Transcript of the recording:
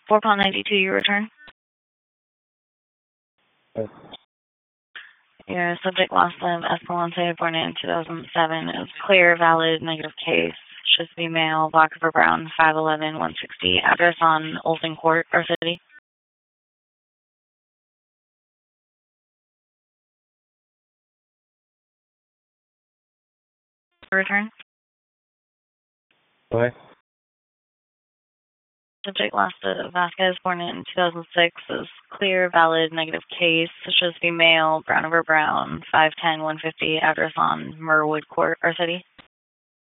£4.92 you return. Okay. Your subject last name Escalante, born in 2007, is clear, valid, negative case. Should be male, Black River Brown, 5'11", 160. Address on Olsen Court, or City. Return. Okay. Subject last Vasquez, born in 2006, is clear, valid, negative case. Should be male, Brown River Brown, 5'10", 150. Address on Murwood Court, or City.